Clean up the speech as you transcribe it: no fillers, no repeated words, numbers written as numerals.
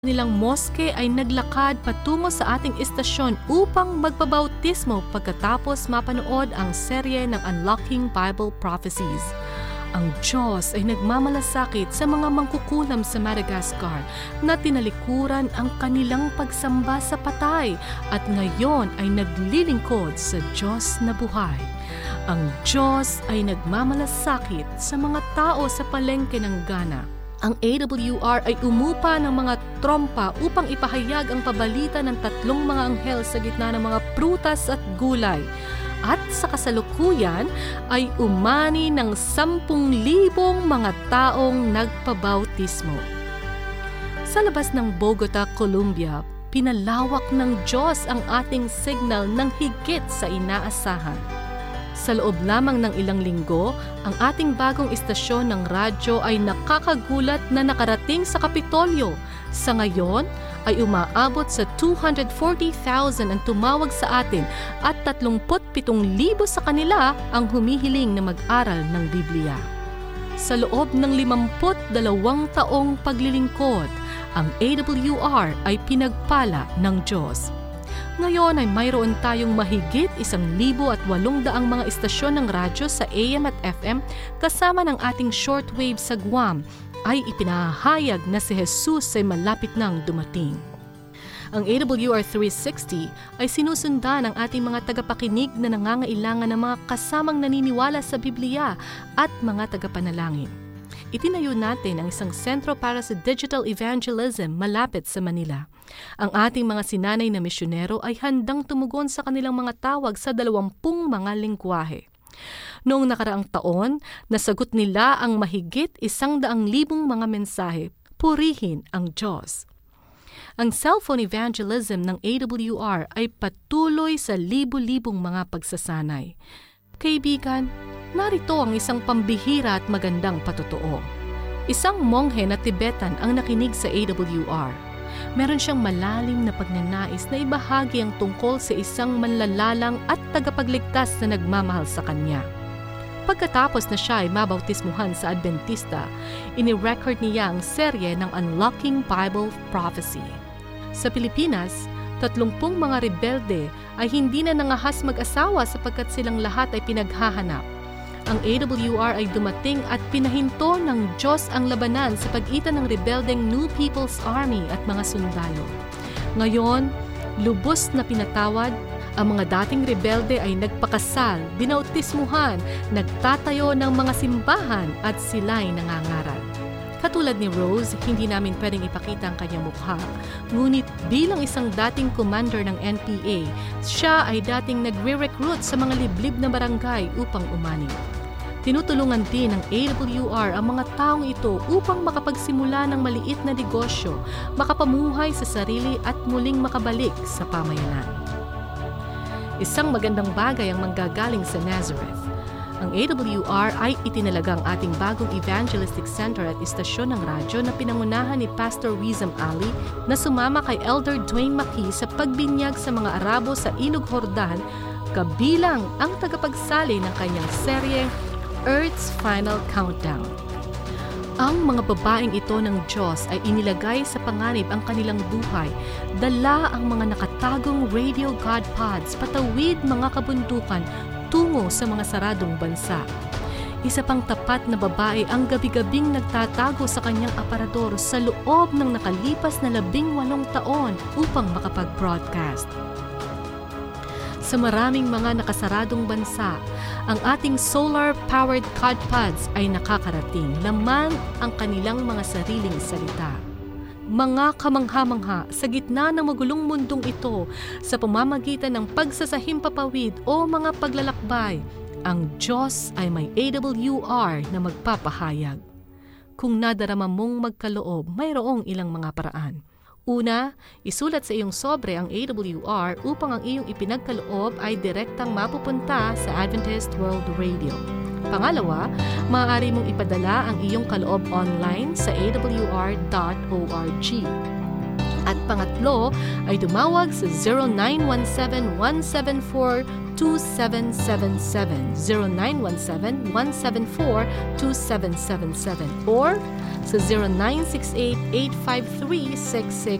nilang moske ay naglakad patungo sa ating istasyon upang magpabautismo pagkatapos mapanood ang serye ng Unlocking Bible Prophecies. Ang Diyos ay nagmamalasakit sa mga mangkukulam sa Madagascar na tinalikuran ang kanilang pagsamba sa patay at ngayon ay naglilingkod sa Diyos na buhay. Ang Diyos ay nagmamalasakit sa mga tao sa palengke ng Ghana. Ang AWR ay umupa ng mga trompa upang ipahayag ang pabalita ng 3 mga anghel sa gitna ng mga prutas at gulay. At sa kasalukuyan ay umani ng 10,000 mga taong nagpabautismo. Sa labas ng Bogota, Colombia, pinalawak ng Diyos ang ating signal ng higit sa inaasahan. Sa loob lamang ng ilang linggo, ang ating bagong istasyon ng radyo ay nakakagulat na nakarating sa Kapitolyo. Sa ngayon, ay umaabot sa 240,000 ang tumawag sa atin at 37,000 sa kanila ang humihiling na mag-aral ng Biblia. Sa loob ng 52 taong paglilingkod, ang AWR ay pinagpala ng Diyos. Ngayon ay mayroon tayong mahigit 1,800 mga istasyon ng radyo sa AM at FM kasama ng ating shortwave sa Guam ay ipinahayag na si Jesus ay malapit nang dumating. Ang AWR 360 ay sinusundan ng ating mga tagapakinig na nangangailangan ng mga kasamang naniniwala sa Biblia at mga tagapanalangin. Itinayo natin ang isang sentro para sa digital evangelism malapit sa Manila. Ang ating mga sinanay na misyonero ay handang tumugon sa kanilang mga tawag sa 20 mga lengguwahe. Noong nakaraang taon, nasagot nila ang mahigit 100,000 mga mensahe. Purihin ang Diyos. Ang cellphone evangelism ng AWR ay patuloy sa libu-libong mga pagsasanay. Kaibigan, narito ang isang pambihira at magandang patotoo. Isang monghe na Tibetan ang nakinig sa AWR. Meron siyang malalim na pagnanais na ibahagi ang tungkol sa isang manlalalang at tagapagligtas na nagmamahal sa kanya. Pagkatapos na siya ay mabautismuhan sa Adventista, ini-record niya ang serye ng Unlocking Bible Prophecy. Sa Pilipinas, 30 mga rebelde ay hindi na nangahas mag-asawa sapagkat silang lahat ay pinaghahanap. Ang AWR ay dumating at pinahinto ng Diyos ang labanan sa pagitan ng rebeldeng New People's Army at mga sundalo. Ngayon, lubos na pinatawad, ang mga dating rebelde ay nagpakasal, binautismuhan, nagtatayo ng mga simbahan at sila'y nangangaral. Katulad ni Rose, hindi namin pwedeng ipakita ang kanyang mukha. Ngunit bilang isang dating commander ng NPA, siya ay dating nagre-recruit sa mga liblib na barangay upang umani. Tinutulungan din ng AWR ang mga taong ito upang makapagsimula ng maliit na negosyo, makapamuhay sa sarili at muling makabalik sa pamayanan. Isang magandang bagay ang manggagaling sa Nazareth. Ang AWR ay itinalagang ating bagong evangelistic center at istasyon ng radyo na pinangunahan ni Pastor Rizam Ali na sumama kay Elder Dwayne Maki sa pagbinyag sa mga Arabo sa Ilog Jordan, kabilang ang tagapagsali ng kanyang seryeng Earth's Final Countdown. Ang mga babaeng ito ng Diyos ay inilagay sa panganib ang kanilang buhay, dala ang mga nakatagong radio God pods patawid mga kabundukan tungo sa mga saradong bansa. Isa pang tapat na babae ang gabi-gabing nagtatago sa kanyang aparador sa loob ng nakalipas na 18 taon upang makapag-broadcast. Sa maraming mga nakasaradong bansa, ang ating solar-powered codpods ay nakakarating, laman ang kanilang mga sariling salita. Mga kamangha-mangha sa gitna ng magulong mundong ito sa pamamagitan ng pagsasahimpapawid o mga paglalakbay, ang Diyos ay may AWR na magpapahayag. Kung nadarama mong magkaloob, mayroong ilang mga paraan. Una, isulat sa iyong sobre ang AWR upang ang iyong ipinagkaloob ay direktang mapupunta sa Adventist World Radio. Pangalawa, maaari mong ipadala ang iyong kaloob online sa awr.org. At pangatlo ay tumawag sa 0917-174-14 0917-174-2777, 0917-174-2777, or sa